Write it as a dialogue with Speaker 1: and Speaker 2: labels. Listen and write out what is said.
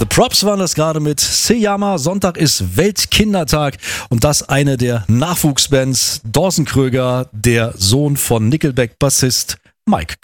Speaker 1: The Props waren das gerade mit Seyama. Sonntag ist Weltkindertag und das eine der Nachwuchsbands. Dawson Kröger, der Sohn von Nickelback-Bassist Mike